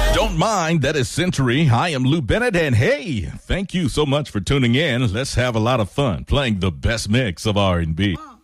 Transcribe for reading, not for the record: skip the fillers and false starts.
Don't mind, that is Century. I am Lou Bennett, and hey, thank you so much for tuning in. Let's have a lot of fun playing the best mix of R&B.